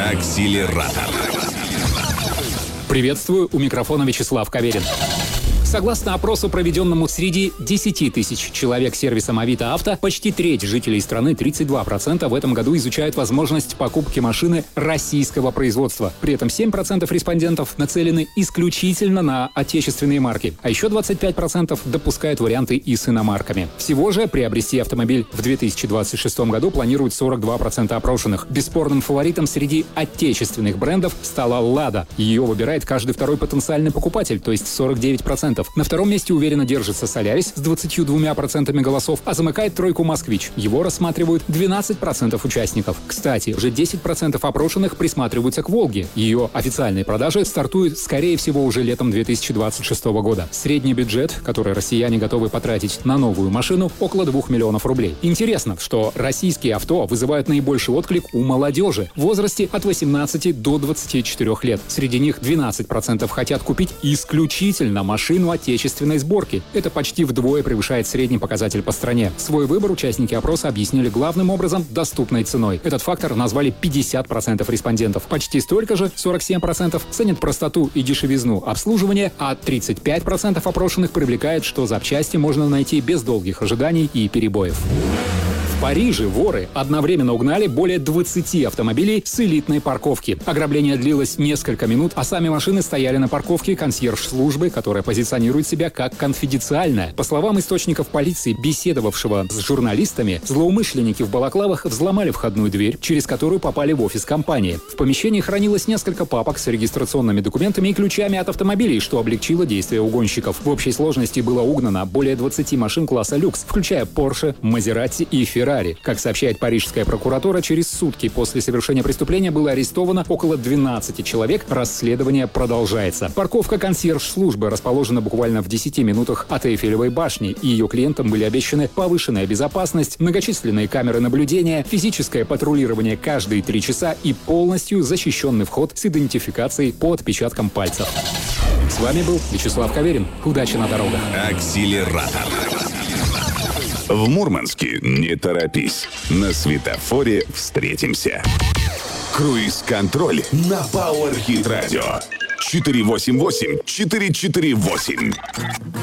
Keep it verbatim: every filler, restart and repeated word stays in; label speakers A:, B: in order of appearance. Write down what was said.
A: Акселератор.
B: Приветствую, у микрофона Вячеслав Каверин. Согласно опросу, проведенному среди десяти тысяч человек сервисом Авито Авто, почти треть жителей страны, тридцать два процента, в этом году изучают возможность покупки машины российского производства. При этом семь процентов респондентов нацелены исключительно на отечественные марки, а еще двадцать пять процентов допускают варианты и с иномарками. Всего же приобрести автомобиль в две тысячи двадцать шестом году планируют сорок два процента опрошенных. Бесспорным фаворитом среди отечественных брендов стала «Лада». Ее выбирает каждый второй потенциальный покупатель, то есть сорок девять процентов. На втором месте уверенно держится «Солярис» с двадцатью двумя процентами голосов, а замыкает тройку «Москвич». Его рассматривают двенадцать процентов участников. Кстати, уже десять процентов опрошенных присматриваются к «Волге». Ее официальные продажи стартуют, скорее всего, уже летом две тысячи двадцать шестого года. Средний бюджет, который россияне готовы потратить на новую машину, около двух миллионов рублей. Интересно, что российские авто вызывают наибольший отклик у молодежи в возрасте от восемнадцати до двадцати четырёх лет. Среди них двенадцать процентов хотят купить исключительно машину отечественной сборки. Это почти вдвое превышает средний показатель по стране. Свой выбор участники опроса объяснили главным образом доступной ценой. Этот фактор назвали пятьдесят процентов респондентов. Почти столько же, сорок семь процентов, ценят простоту и дешевизну обслуживания, а тридцать пять процентов опрошенных привлекает, что запчасти можно найти без долгих ожиданий и перебоев. В Париже воры одновременно угнали более двадцати автомобилей с элитной парковки. Ограбление длилось несколько минут, а сами машины стояли на парковке консьерж-службы, которая позиционирует себя как конфиденциальная. По словам источников полиции, беседовавшего с журналистами, злоумышленники в балаклавах взломали входную дверь, через которую попали в офис компании. В помещении хранилось несколько папок с регистрационными документами и ключами от автомобилей, что облегчило действия угонщиков. В общей сложности было угнано более двадцати машин класса люкс, включая Porsche, Maserati и Ferrari. Как сообщает парижская прокуратура, через сутки после совершения преступления было арестовано около двенадцати человек. Расследование продолжается. Парковка консьерж-службы расположена буквально в десяти минутах от Эйфелевой башни, и ее клиентам были обещаны повышенная безопасность, многочисленные камеры наблюдения, физическое патрулирование каждые три часа и полностью защищенный вход с идентификацией по отпечаткам пальцев. С вами был Вячеслав Каверин. Удачи на дорогах.
A: Акселератор. В Мурманске не торопись. На светофоре встретимся. Круиз-контроль на Power Hit Radio. четыре восемь восемь четыре четыре восемь.